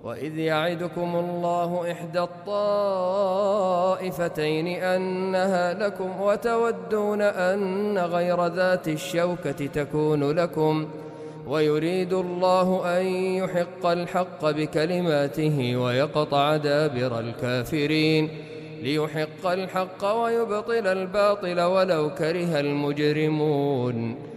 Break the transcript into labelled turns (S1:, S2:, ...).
S1: وإذ يعدكم الله إحدى الطائفتين أنها لكم وتودون أن غير ذات الشوكة تكون لكم ويريد الله أن يحق الحق بكلماته ويقطع دابر الكافرين ليحق الحق ويبطل الباطل ولو كره المجرمون